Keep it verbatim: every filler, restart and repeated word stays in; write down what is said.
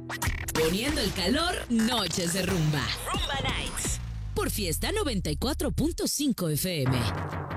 Poniendo el calor, noches de rumba. Rumba Nights. Por Fiesta noventa y cuatro punto cinco F M.